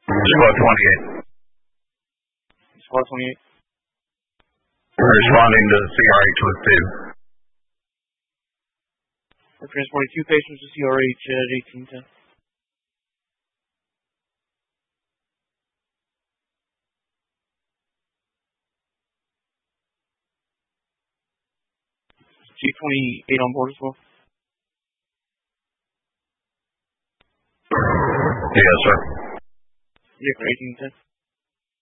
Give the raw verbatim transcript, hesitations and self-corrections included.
Squad twenty-eight. Squad twenty-eight. Responding to C R H with two. We're transporting two patients to C R H at eighteen ten. G twenty-eight on board as well. Yes, sir. Yeah, for eighteen ten.